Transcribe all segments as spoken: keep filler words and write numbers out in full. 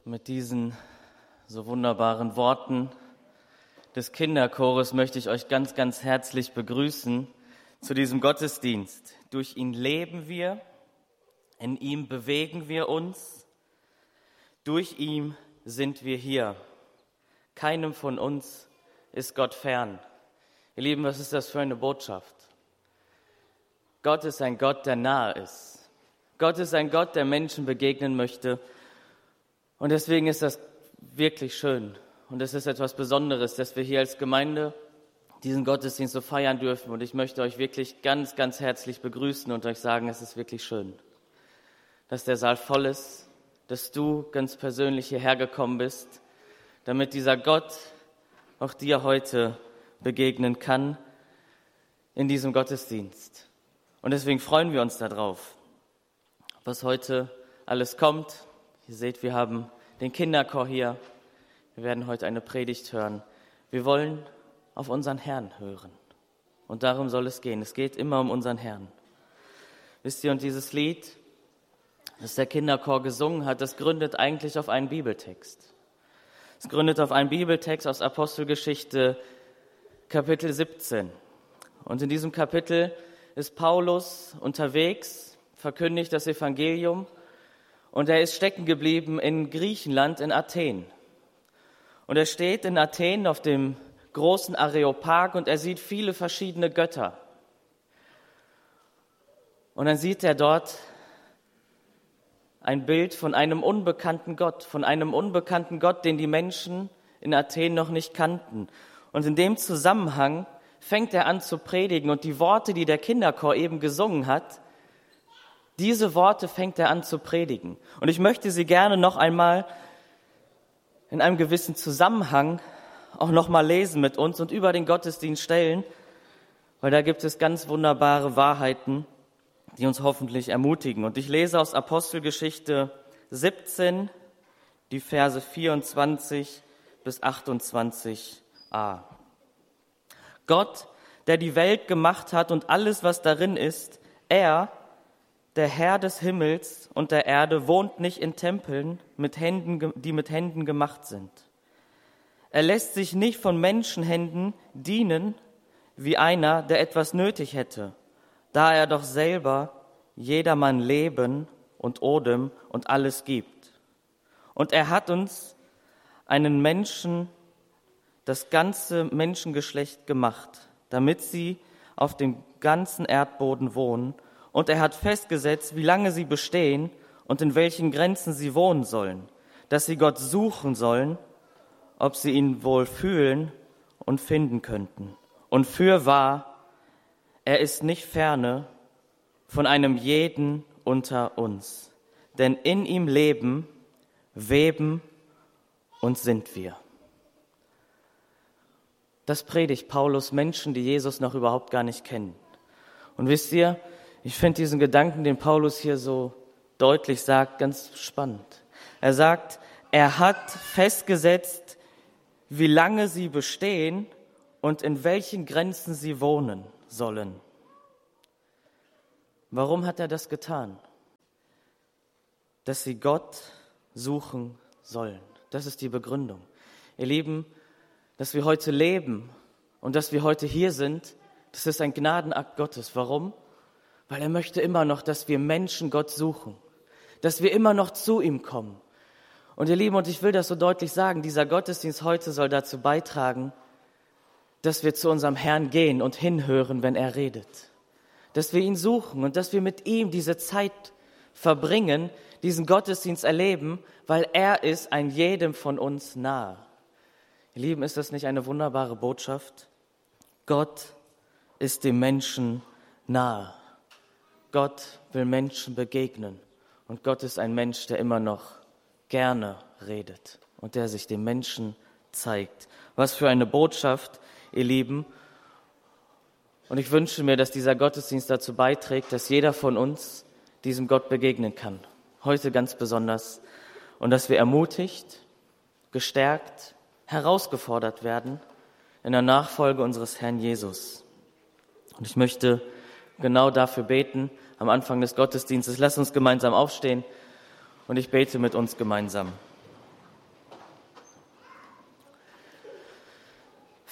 Mit diesen so wunderbaren Worten des Kinderchores möchte ich euch ganz, ganz herzlich begrüßen zu diesem Gottesdienst. Durch ihn leben wir, in ihm bewegen wir uns, durch ihn sind wir hier. Keinem von uns ist Gott fern. Ihr Lieben, was ist das für eine Botschaft? Gott ist ein Gott, der nahe ist. Gott ist ein Gott, der Menschen begegnen möchte. Und deswegen ist das wirklich schön und es ist etwas Besonderes, dass wir hier als Gemeinde diesen Gottesdienst so feiern dürfen. Und ich möchte euch wirklich ganz, ganz herzlich begrüßen und euch sagen, es ist wirklich schön, dass der Saal voll ist, dass du ganz persönlich hierher gekommen bist, damit dieser Gott auch dir heute begegnen kann in diesem Gottesdienst. Und deswegen freuen wir uns darauf, was heute alles kommt. Ihr seht, wir haben den Kinderchor hier. Wir werden heute eine Predigt hören. Wir wollen auf unseren Herrn hören. Und darum soll es gehen. Es geht immer um unseren Herrn. Wisst ihr, und dieses Lied, das der Kinderchor gesungen hat, das gründet eigentlich auf einen Bibeltext. Es gründet auf einen Bibeltext aus Apostelgeschichte Kapitel siebzehn. Und in diesem Kapitel ist Paulus unterwegs, verkündigt das Evangelium. Und er ist stecken geblieben in Griechenland, in Athen. Und er steht in Athen auf dem großen Areopag und er sieht viele verschiedene Götter. Und dann sieht er dort ein Bild von einem unbekannten Gott, von einem unbekannten Gott, den die Menschen in Athen noch nicht kannten. Und in dem Zusammenhang fängt er an zu predigen und die Worte, die der Kinderchor eben gesungen hat, diese Worte fängt er an zu predigen. Und ich möchte sie gerne noch einmal in einem gewissen Zusammenhang auch noch mal lesen mit uns und über den Gottesdienst stellen, weil da gibt es ganz wunderbare Wahrheiten, die uns hoffentlich ermutigen. Und ich lese aus Apostelgeschichte siebzehn, die Verse vierundzwanzig bis achtundzwanzig a. Gott, der die Welt gemacht hat und alles, was darin ist, er, der Herr des Himmels und der Erde, wohnt nicht in Tempeln, mit Händen, die mit Händen gemacht sind. Er lässt sich nicht von Menschenhänden dienen, wie einer, der etwas nötig hätte, da er doch selber jedermann Leben und Odem und alles gibt. Und er hat uns einen Menschen, das ganze Menschengeschlecht gemacht, damit sie auf dem ganzen Erdboden wohnen. Und er hat festgesetzt, wie lange sie bestehen und in welchen Grenzen sie wohnen sollen, dass sie Gott suchen sollen, ob sie ihn wohl fühlen und finden könnten. Und fürwahr, er ist nicht ferne von einem jeden unter uns, denn in ihm leben, weben und sind wir. Das predigt Paulus Menschen, die Jesus noch überhaupt gar nicht kennen. Und wisst ihr, ich finde diesen Gedanken, den Paulus hier so deutlich sagt, ganz spannend. Er sagt, er hat festgesetzt, wie lange sie bestehen und in welchen Grenzen sie wohnen sollen. Warum hat er das getan? Dass sie Gott suchen sollen. Das ist die Begründung. Ihr Lieben, dass wir heute leben und dass wir heute hier sind, das ist ein Gnadenakt Gottes. Warum? Weil er möchte immer noch, dass wir Menschen Gott suchen, dass wir immer noch zu ihm kommen. Und ihr Lieben, und ich will das so deutlich sagen, dieser Gottesdienst heute soll dazu beitragen, dass wir zu unserem Herrn gehen und hinhören, wenn er redet. Dass wir ihn suchen und dass wir mit ihm diese Zeit verbringen, diesen Gottesdienst erleben, weil er ist ein jedem von uns nahe. Ihr Lieben, ist das nicht eine wunderbare Botschaft? Gott ist dem Menschen nahe. Gott will Menschen begegnen und Gott ist ein Mensch, der immer noch gerne redet und der sich dem Menschen zeigt. Was für eine Botschaft, ihr Lieben. Und ich wünsche mir, dass dieser Gottesdienst dazu beiträgt, dass jeder von uns diesem Gott begegnen kann. Heute ganz besonders. Und dass wir ermutigt, gestärkt, herausgefordert werden in der Nachfolge unseres Herrn Jesus. Und ich möchte genau dafür beten, am Anfang des Gottesdienstes. Lasst uns gemeinsam aufstehen und ich bete mit uns gemeinsam.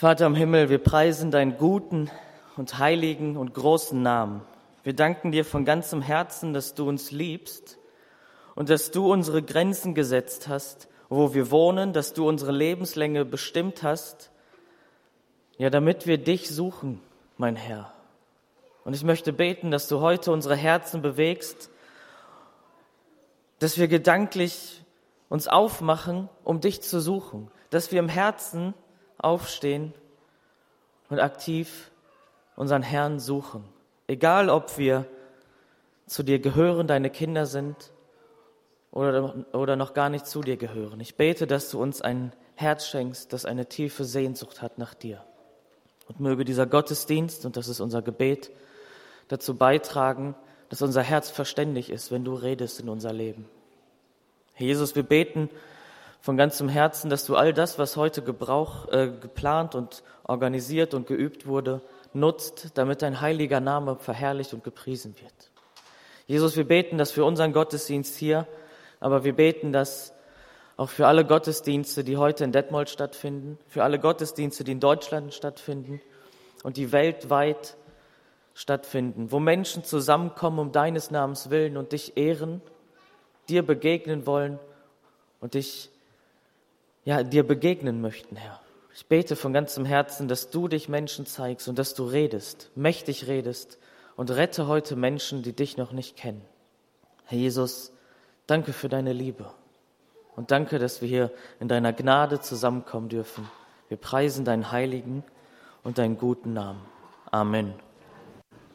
Vater im Himmel, wir preisen deinen guten und heiligen und großen Namen. Wir danken dir von ganzem Herzen, dass du uns liebst und dass du unsere Grenzen gesetzt hast, wo wir wohnen, dass du unsere Lebenslänge bestimmt hast, ja, damit wir dich suchen, mein Herr. Und ich möchte beten, dass du heute unsere Herzen bewegst, dass wir gedanklich uns aufmachen, um dich zu suchen, dass wir im Herzen aufstehen und aktiv unseren Herrn suchen. Egal, ob wir zu dir gehören, deine Kinder sind oder, oder noch gar nicht zu dir gehören. Ich bete, dass du uns ein Herz schenkst, das eine tiefe Sehnsucht hat nach dir. Und möge dieser Gottesdienst, und das ist unser Gebet, dazu beitragen, dass unser Herz verständig ist, wenn du redest in unser Leben. Herr Jesus, wir beten von ganzem Herzen, dass du all das, was heute Gebrauch, äh, geplant und organisiert und geübt wurde, nutzt, damit dein heiliger Name verherrlicht und gepriesen wird. Jesus, wir beten das für unseren Gottesdienst hier, aber wir beten das auch für alle Gottesdienste, die heute in Detmold stattfinden, für alle Gottesdienste, die in Deutschland stattfinden und die weltweit stattfinden, wo Menschen zusammenkommen um deines Namens willen und dich ehren, dir begegnen wollen und dich, ja, dir begegnen möchten, Herr. Ich bete von ganzem Herzen, dass du dich Menschen zeigst und dass du redest, mächtig redest und rette heute Menschen, die dich noch nicht kennen. Herr Jesus, danke für deine Liebe und danke, dass wir hier in deiner Gnade zusammenkommen dürfen. Wir preisen deinen heiligen und deinen guten Namen. Amen.